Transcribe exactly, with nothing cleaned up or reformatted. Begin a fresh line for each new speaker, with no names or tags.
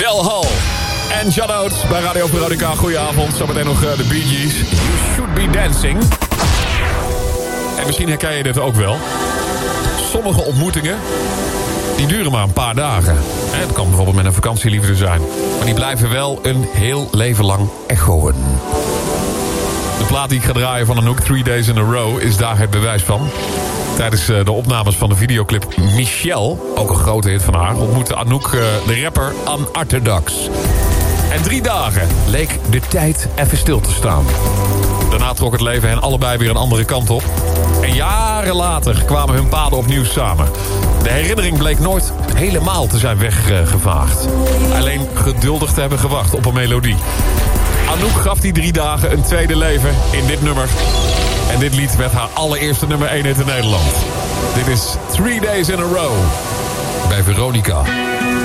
Del Hall en John Oates bij Radio Veronica. Goedenavond, zometeen nog uh, de Bee Gees. You Should Be Dancing. En misschien herken je dit ook wel. Sommige ontmoetingen, die duren maar een paar dagen. Het kan bijvoorbeeld met een vakantieliefde zijn. Maar die blijven wel een heel leven lang echoen. De plaat die ik ga draaien van Anouk, Three Days in a Row, is daar het bewijs van. Tijdens de opnames van de videoclip Michelle, ook een grote hit van haar, ontmoette Anouk de rapper Unorthodox. En drie dagen leek de tijd even stil te staan. Daarna trok het leven hen allebei weer een andere kant op. En jaren later kwamen hun paden opnieuw samen. De herinnering bleek nooit helemaal te zijn weggevaagd. Alleen geduldig te hebben gewacht op een melodie. Anouk gaf die drie dagen een tweede leven in dit nummer. En dit lied werd haar allereerste nummer één hit in Nederland. Dit is Three Days in a Row bij Veronica.